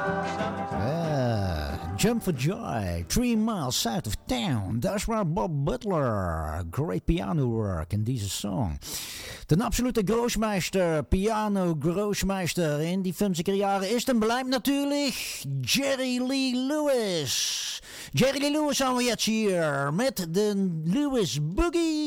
Jump for Joy, 3 miles south of town. That's waar Bob Butler. Great piano work in deze song. De absolute grootmeester, piano grootmeester in die 50er jaren is en blijft natuurlijk Jerry Lee Lewis. Jerry Lee Lewis gaan we jetzt hier met de Lewis Boogie.